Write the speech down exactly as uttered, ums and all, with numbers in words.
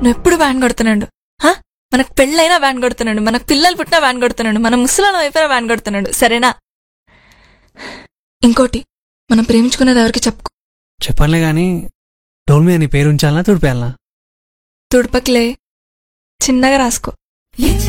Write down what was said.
నువ్వు ఎప్పుడు వ్యాన్ కొడుతున్నాడు. మనకు పెళ్ళైనా వ్యాన్ కొడుతున్నాడు, మనకు పిల్లలు పుట్టినా వ్యాన్ కొడుతున్నాడు, మన ముసలాం అయిపోయినా వ్యాన్ కొడుతున్నాడు. సరేనా? ఇంకోటి, మనం ప్రేమించుకున్నది ఎవరికి చెప్పుకో. చెప్పనులే గాని డోల్ మీద నీ పేరు ఉంచాలనా తుడిపేయాలనా? తుడపకిలే, చిన్నగా రాసుకో.